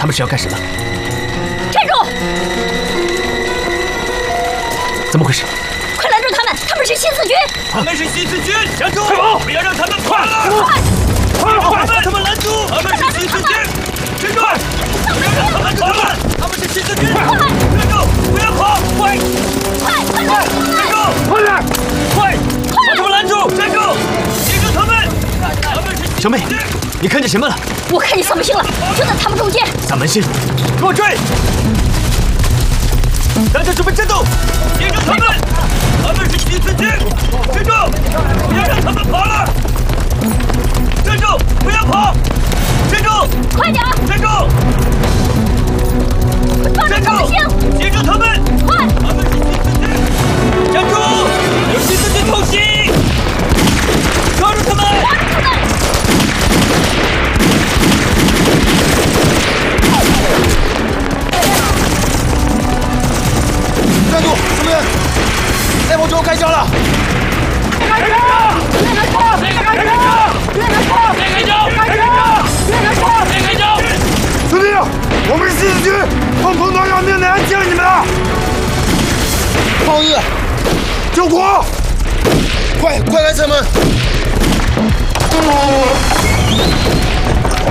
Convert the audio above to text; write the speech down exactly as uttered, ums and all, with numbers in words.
他们是要干什么？ 站住！ 怎么回事？ 快拦住他们！他们是新四军！ 他们是新四军！站住！ 快跑！ 不要让他们跑了！ 快！快！ 把他们拦住！他们是新四军！站住！不要让他们跑了！他们是新四军！站住！不要跑！快！ 快！快！ 站住！ 快点！ 快！把他们拦住！站住！截住他们！他们是小妹，你看见什么了？ 我看见萨门星了，就在他们中间。 萨门星， 给我追！大家准备战斗！截住他们！他们是新四军！站住！不要让他们跑了！站住！不要跑！站住！ 快点！ 站住！ 抓住萨门星！ 截住他们！ 快！ 他们是新四军！站住！有新四军偷袭！抓住他们！ 抓住他们！ 站住！什么人？在往这开枪了！ 开枪！别开枪！别开枪！别开枪！别开枪！别开枪！别开枪！别开枪！ 兄弟，我们是新四军，碰碰到要命的人，救你们了！抗议！救国！快快开城门！